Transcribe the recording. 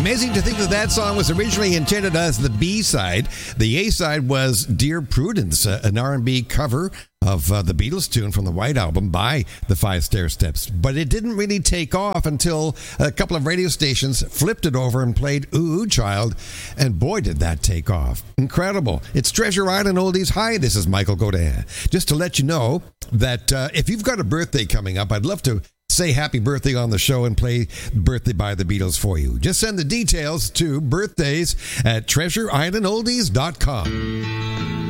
Amazing to think that that song was originally intended as the B-side. The A-side was Dear Prudence, an R&B cover of the Beatles tune from the White Album by the Five Stairsteps. But it didn't really take off until a couple of radio stations flipped it over and played Ooh Child, and boy did that take off. Incredible. It's Treasure Island Oldies. Hi, this is Michael Godin. Just to let you know that if you've got a birthday coming up, I'd love to say happy birthday on the show and play Birthday by the Beatles for you. Just send the details to birthdays@treasureislandoldies.com.